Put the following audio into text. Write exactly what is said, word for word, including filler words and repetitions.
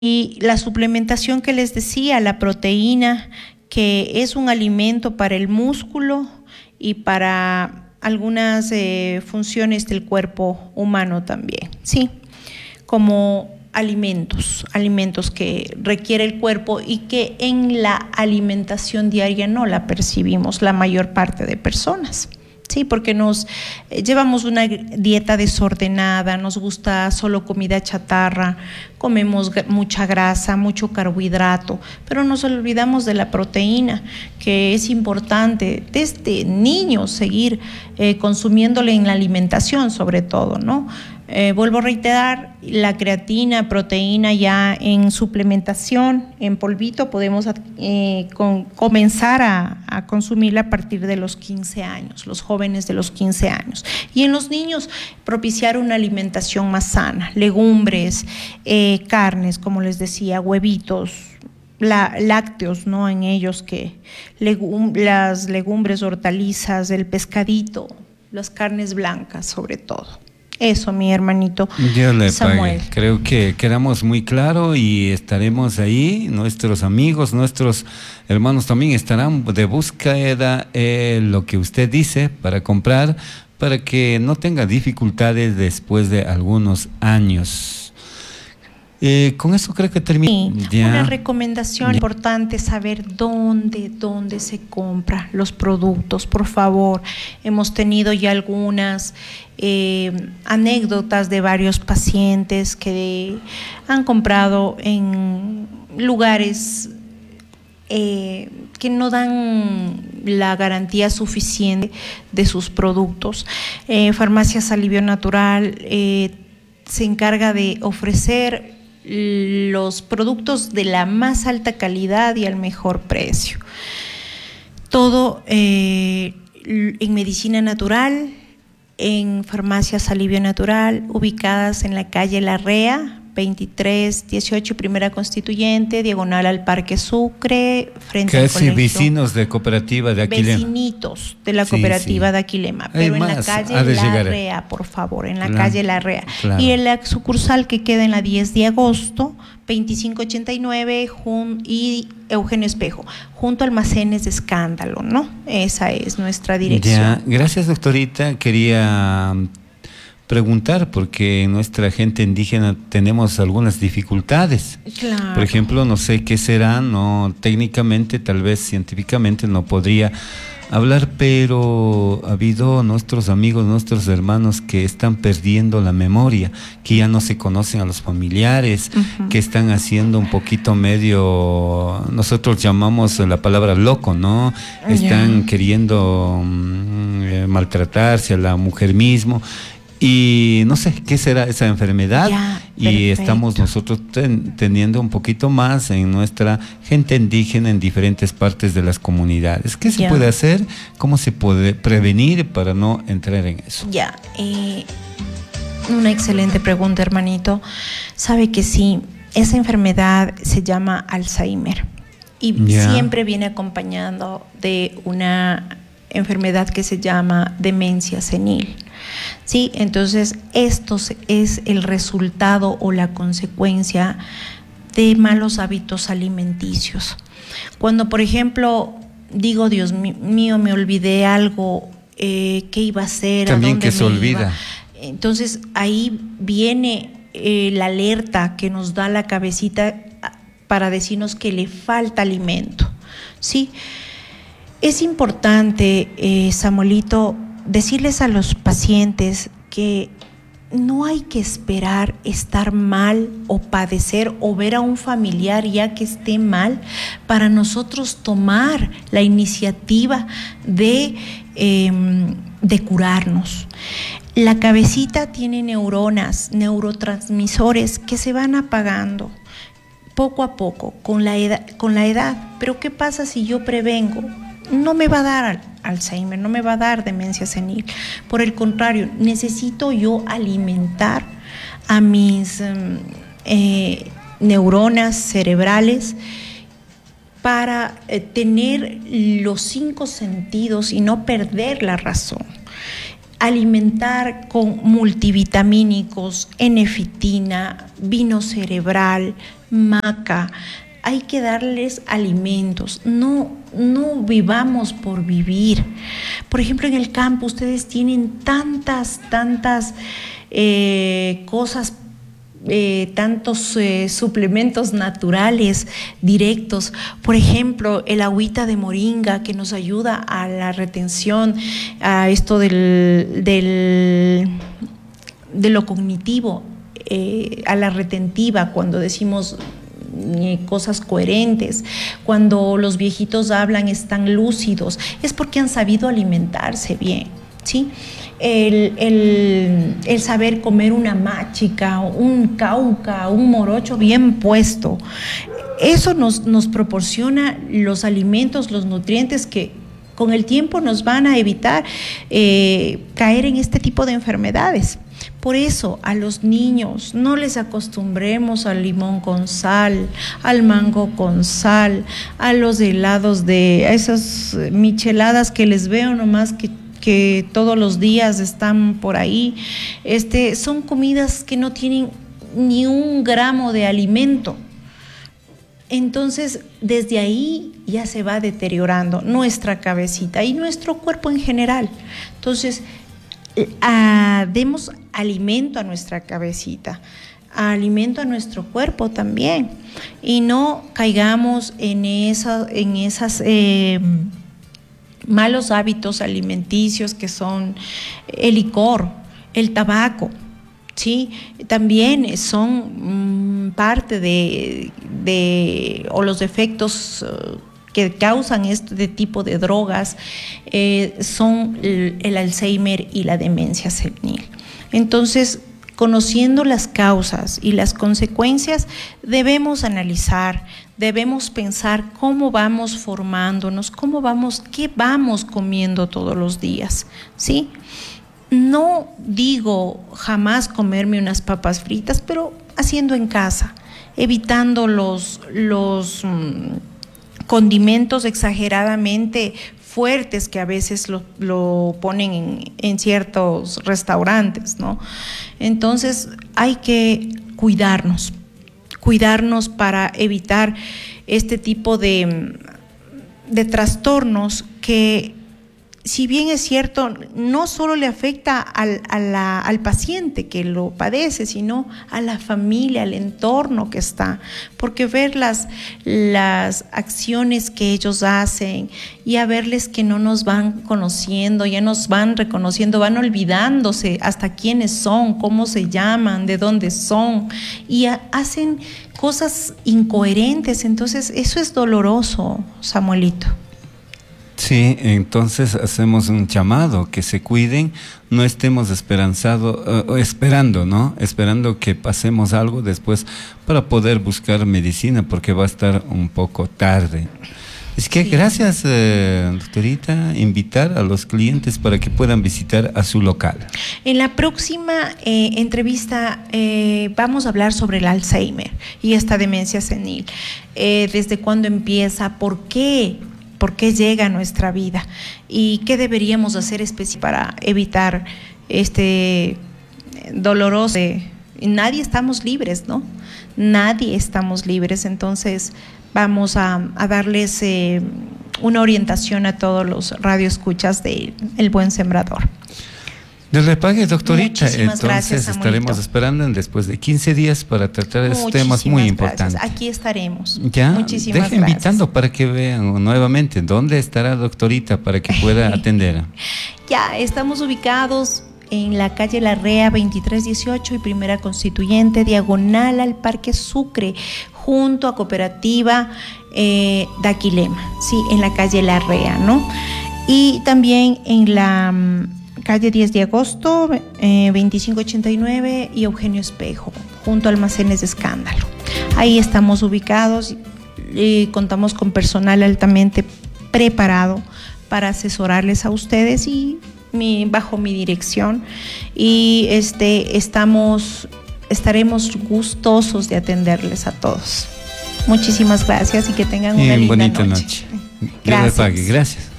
Y la suplementación que les decía, la proteína, que es un alimento para el músculo y para algunas eh, funciones del cuerpo humano también, sí, como alimentos, alimentos que requiere el cuerpo y que en la alimentación diaria no la percibimos la mayor parte de personas. Sí, porque nos eh, llevamos una dieta desordenada, nos gusta solo comida chatarra, comemos mucha grasa, mucho carbohidrato, pero nos olvidamos de la proteína, que es importante desde niños seguir eh, consumiéndole en la alimentación sobre todo, ¿no? Eh, vuelvo a reiterar, la creatina, proteína ya en suplementación, en polvito, podemos eh, con, comenzar a, a consumirla a partir de los quince años, los jóvenes de los quince años. Y en los niños, propiciar una alimentación más sana, legumbres, eh, carnes, como les decía, huevitos, la, lácteos, ¿no? En ellos, que legum, las legumbres, hortalizas, el pescadito, las carnes blancas sobre todo. Eso, mi hermanito Dios le Samuel. Pague. Creo que quedamos muy claro y estaremos ahí. Nuestros amigos, nuestros hermanos también estarán de búsqueda eh, lo que usted dice para comprar, para que no tenga dificultades después de algunos años. Eh, con eso creo que termina. Sí, una recomendación ya. Importante, saber dónde, dónde se compra los productos, por favor. Hemos tenido ya algunas eh, anécdotas de varios pacientes que han comprado en lugares eh, que no dan la garantía suficiente de sus productos. Eh, Farmacias Alivio Natural eh, se encarga de ofrecer los productos de la más alta calidad y al mejor precio. Todo eh, en medicina natural, en Farmacias Alivio Natural, ubicadas en la calle Larrea, veintitrés dieciocho, Primera Constituyente, diagonal al Parque Sucre, frente al colegio. Casi vecinos de cooperativa de Aquilema. Vecinitos de la cooperativa sí, sí. de Aquilema, pero en la calle Larrea, por favor, en la claro, calle Larrea. Claro. Y en la sucursal que queda en la diez de agosto, veinticinco ochenta y nueve jun, y Eugenio Espejo, junto a Almacenes de Escándalo, ¿no? Esa es nuestra dirección. Ya, gracias, doctorita. Quería preguntar, porque en nuestra gente indígena tenemos algunas dificultades. Claro. Por ejemplo, no sé qué será, no técnicamente, tal vez científicamente no podría hablar, pero ha habido nuestros amigos, nuestros hermanos que están perdiendo la memoria, que ya no se conocen a los familiares, uh-huh. que están haciendo un poquito medio, nosotros llamamos la palabra loco, ¿no? Están yeah. queriendo um, eh, maltratarse a la mujer mismo. Y no sé qué será esa enfermedad ya, y perfecto. Estamos nosotros ten, teniendo un poquito más en nuestra gente indígena en diferentes partes de las comunidades. ¿Qué se ya. puede hacer? ¿Cómo se puede prevenir para no entrar en eso? Ya, eh, una excelente pregunta, hermanito. Sabe que sí, esa enfermedad se llama Alzheimer y ya. siempre viene acompañando de una enfermedad que se llama demencia senil. Sí, entonces esto es el resultado o la consecuencia de malos hábitos alimenticios. Cuando, por ejemplo, digo, Dios mío, me olvidé algo, eh, ¿qué iba a hacer? También ¿A dónde que se me olvida. Iba? Entonces ahí viene eh, la alerta que nos da la cabecita para decirnos que le falta alimento. Sí, es importante, eh, Samuelito, decirles a los pacientes que no hay que esperar estar mal o padecer o ver a un familiar ya que esté mal para nosotros tomar la iniciativa de, eh, de curarnos. La cabecita tiene neuronas, neurotransmisores que se van apagando poco a poco con la edad, con la edad. Pero ¿qué pasa si yo prevengo? No me va a dar Alzheimer, no me va a dar demencia senil. Por el contrario, necesito yo alimentar a mis eh, neuronas cerebrales para eh, tener los cinco sentidos y no perder la razón. Alimentar con multivitamínicos, enefitina, vino cerebral, maca. Hay que darles alimentos, no, no vivamos por vivir. Por ejemplo, en el campo ustedes tienen tantas, tantas eh, cosas, eh, tantos eh, suplementos naturales directos. Por ejemplo, el agüita de moringa que nos ayuda a la retención, a esto del, del, de lo cognitivo, eh, a la retentiva, cuando decimos cosas coherentes, cuando los viejitos hablan están lúcidos, es porque han sabido alimentarse bien, ¿sí? El, el, el saber comer una máchica, un cauca, un morocho bien puesto, eso nos, nos proporciona los alimentos, los nutrientes que con el tiempo nos van a evitar eh, caer en este tipo de enfermedades. Por eso a los niños no les acostumbremos al limón con sal, al mango con sal, a los helados de a esas micheladas que les veo nomás que, que todos los días están por ahí. Este, son comidas que no tienen ni un gramo de alimento. Entonces, desde ahí ya se va deteriorando nuestra cabecita y nuestro cuerpo en general. Entonces, Uh, demos alimento a nuestra cabecita, alimento a nuestro cuerpo también, y no caigamos en, esa, en esas eh, malos hábitos alimenticios que son el licor, el tabaco, ¿sí? También son mm, parte de, de o los efectos uh, que causan este tipo de drogas eh, son el, el Alzheimer y la demencia senil. Entonces, conociendo las causas y las consecuencias, debemos analizar, debemos pensar cómo vamos formándonos, cómo vamos, qué vamos comiendo todos los días, ¿sí? No digo jamás comerme unas papas fritas, pero haciendo en casa, evitando los... los mmm, condimentos exageradamente fuertes que a veces lo, lo ponen en, en ciertos restaurantes, ¿no? Entonces hay que cuidarnos, cuidarnos para evitar este tipo de, de trastornos que, si bien es cierto, no solo le afecta al, a la, al paciente que lo padece, sino a la familia, al entorno que está, porque ver las, las acciones que ellos hacen y a verles que no nos van conociendo, ya nos van reconociendo, van olvidándose hasta quiénes son, cómo se llaman, de dónde son, y a, hacen cosas incoherentes. Entonces eso es doloroso, Samuelito. Sí, entonces hacemos un llamado, que se cuiden, no estemos esperanzado, uh, esperando, ¿no? Esperando que pasemos algo después para poder buscar medicina, porque va a estar un poco tarde. Es que sí. Gracias, eh, doctorita, invitar a los clientes para que puedan visitar a su local. En la próxima eh, entrevista eh, vamos a hablar sobre el Alzheimer y esta demencia senil. Eh, ¿Desde cuándo empieza? ¿Por qué? ¿Por qué llega a nuestra vida? ¿Y qué deberíamos hacer específicamente para evitar este doloroso? Nadie estamos libres, ¿no? Nadie estamos libres. Entonces vamos a, a darles eh, una orientación a todos los radioescuchas de El Buen Sembrador. Del repague, doctorita. Muchísimas Entonces gracias, estaremos esperando en después de quince días para tratar de estos temas muy importantes. Gracias. Aquí estaremos. Ya, muchísimas deje gracias. Invitando para que vean nuevamente dónde estará doctorita para que pueda atender. Ya, estamos ubicados en la calle Larrea veintitrés dieciocho y Primera Constituyente, diagonal al Parque Sucre, junto a Cooperativa eh, Daquilema, sí, en la calle Larrea, ¿no? Y también en la calle diez de agosto, eh, veinticinco ochenta y nueve y Eugenio Espejo, junto a Almacenes de Escándalo. Ahí estamos ubicados y contamos con personal altamente preparado para asesorarles a ustedes y mi, bajo mi dirección. Y este, estamos, estaremos gustosos de atenderles a todos. Muchísimas gracias y que tengan una linda bonita noche. noche. Gracias. Gracias.